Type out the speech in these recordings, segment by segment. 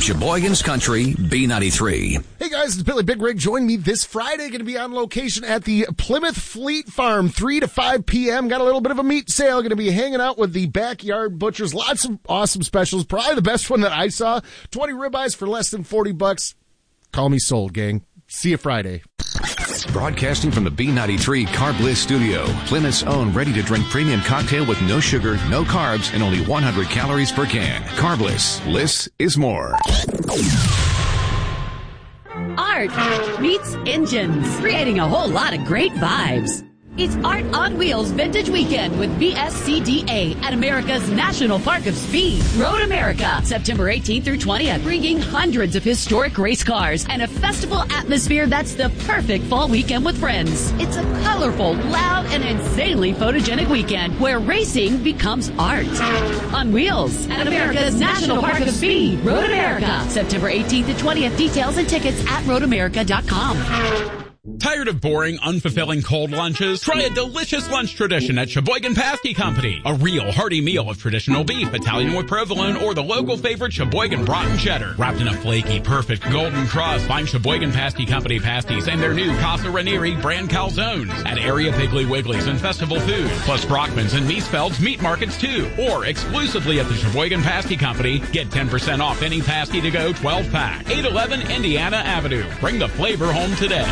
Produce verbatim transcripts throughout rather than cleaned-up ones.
Sheboygan's Country, B ninety-three. Hey guys, it's Billy Big Rig. Join me this Friday. Going to be on location at the Plymouth Fleet Farm, three to five p.m. Got a little bit of a meat sale. Going to be hanging out with the Backyard Butchers. Lots of awesome specials. Probably the best one that I saw. twenty ribeyes for less than forty bucks. Call me sold, gang. See you Friday. Broadcasting from the B ninety-three Carb Bliss studio, Plymouth's own ready-to-drink premium cocktail with no sugar, no carbs, and only one hundred calories per can. Carb Bliss. Bliss is more. Art meets engines, creating a whole lot of great vibes. It's Art on Wheels Vintage Weekend with B S C D A at America's National Park of Speed, Road America, September eighteenth through twentieth, bringing hundreds of historic race cars and a festival atmosphere that's the perfect fall weekend with friends. It's a colorful, loud, and insanely photogenic weekend where racing becomes art. On Wheels at America's National Park of Speed, Road America, September eighteenth to twentieth. Details and tickets at road america dot com. Tired of boring, unfulfilling cold lunches? Try a delicious lunch tradition at Sheboygan Pasty Company. A real hearty meal of traditional beef, Italian with provolone, or the local favorite Sheboygan brat and cheddar. Wrapped in a flaky, perfect golden crust, find Sheboygan Pasty Company pasties and their new Casa Ranieri brand calzones at area Piggly Wigglies and Festival Food, plus Brockman's and Miesfeld's meat markets too. Or exclusively at the Sheboygan Pasty Company, get ten percent off any pasty to go twelve pack. eight eleven Indiana Avenue. Bring the flavor home today.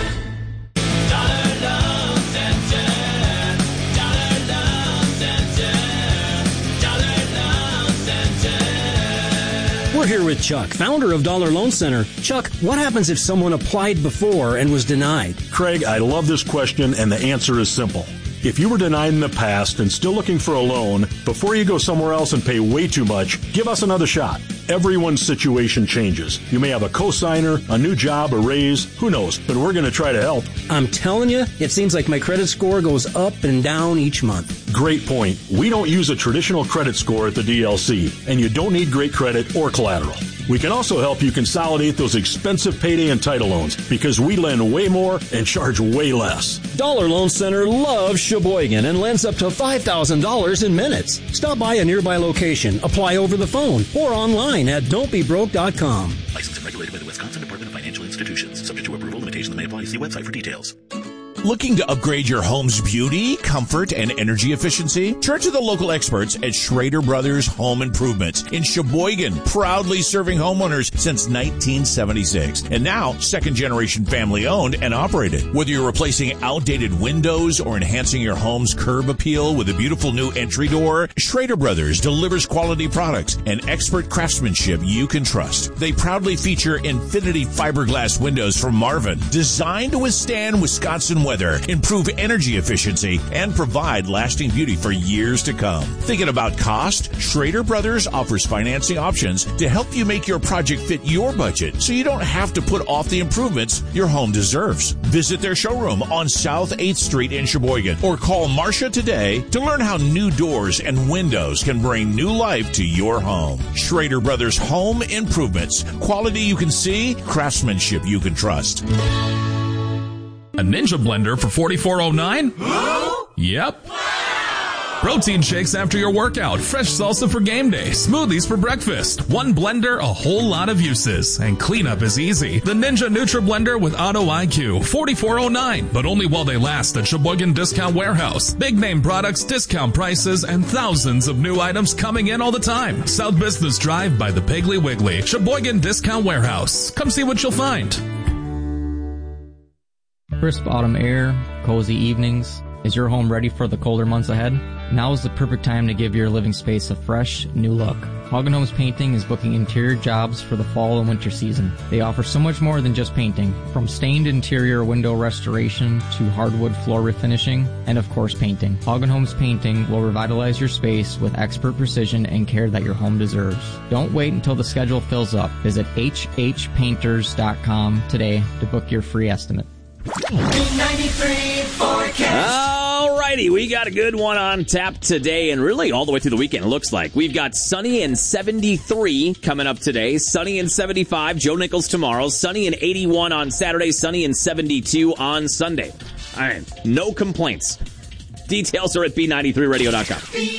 We're here with Chuck, founder of Dollar Loan Center. Chuck, what happens if someone applied before and was denied? Craig, I love this question, and the answer is simple. If you were denied in the past and still looking for a loan, before you go somewhere else and pay way too much, give us another shot. Everyone's situation changes. You may have a cosigner, a new job, a raise, who knows, but we're going to try to help. I'm telling you, it seems like my credit score goes up and down each month. Great point. We don't use a traditional credit score at the D L C, and you don't need great credit or collateral. We can also help you consolidate those expensive payday and title loans because we lend way more and charge way less. Dollar Loan Center loves Sheboygan and lends up to five thousand dollars in minutes. Stop by a nearby location, apply over the phone, or online at don't be broke dot com. Licensed and regulated by the Wisconsin Department of Financial Institutions. Subject to approval, limitations may apply. See website for details. Looking to upgrade your home's beauty, comfort, and energy efficiency? Turn to the local experts at Schrader Brothers Home Improvements in Sheboygan, proudly serving homeowners since nineteen seventy-six. And now, second-generation family-owned and operated. Whether you're replacing outdated windows or enhancing your home's curb appeal with a beautiful new entry door, Schrader Brothers delivers quality products and expert craftsmanship you can trust. They proudly feature Infinity fiberglass windows from Marvin, designed to withstand Wisconsin weather. Weather, improve energy efficiency, and provide lasting beauty for years to come. Thinking about cost? Schrader Brothers offers financing options to help you make your project fit your budget so you don't have to put off the improvements your home deserves. Visit their showroom on South eighth Street in Sheboygan or call Marcia today to learn how new doors and windows can bring new life to your home. Schrader Brothers Home Improvements. Quality you can see, craftsmanship you can trust. A Ninja blender for forty-four oh nine? Yep. Wow. Protein shakes after your workout, fresh salsa for game day, smoothies for breakfast. One blender, a whole lot of uses. And cleanup is easy. The Ninja Nutra Blender with Auto I Q, forty-four oh nine. But only while they last at Sheboygan Discount Warehouse. Big name products, discount prices, and thousands of new items coming in all the time. South Business Drive by the Piggly Wiggly. Sheboygan Discount Warehouse. Come see what you'll find. Crisp autumn air, cozy evenings. Is your home ready for the colder months ahead? Now is the perfect time to give your living space a fresh, new look. Hogan Homes Painting is booking interior jobs for the fall and winter season. They offer so much more than just painting, from stained interior window restoration to hardwood floor refinishing, and of course painting. Hogan Homes Painting will revitalize your space with expert precision and care that your home deserves. Don't wait until the schedule fills up. Visit h h painters dot com today to book your free estimate. B ninety-three forecast. Alrighty, we got a good one on tap today and really all the way through the weekend, it looks like. We've got sunny and seventy-three coming up today, sunny and seventy-five, Joe Nichols tomorrow, sunny and eighty-one on Saturday, sunny and seventy-two on Sunday. All right, no complaints. Details are at b ninety-three radio dot com.